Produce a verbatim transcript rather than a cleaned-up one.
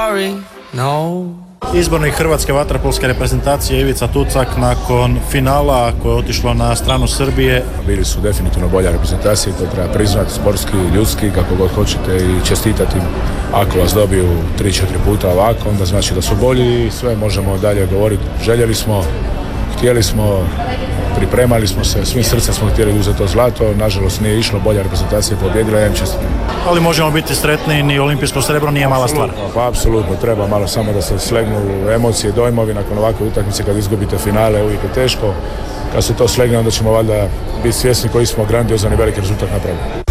sorry, no. Izbornik hrvatske vaterpolske reprezentacije Ivica Tucak nakon finala koje je otišlo na stranu Srbije. Bili su definitivno bolja reprezentacija, to treba priznati, sportski, ljudski, kako god hoćete, i čestitati im. Ako vas dobiju tri četiri puta ovako, onda znači da su bolji i sve možemo dalje govoriti. Željeli smo, htjeli smo, pripremali smo se, svim srcem smo htjeli uzeti to zlato, nažalost nije išlo, bolja reprezentacija je pobjedila, ja im čestitam. Ali možemo biti sretni, ni olimpijsko srebro nije mala stvar. Pa apsolutno, treba malo samo da se slegnu emocije, dojmovi nakon ovakve utakmice, kad izgubite finale uvijek je teško. Kad se to slegne, onda ćemo valjda biti svjesni koji smo grandiozan i veliki rezultat napravili.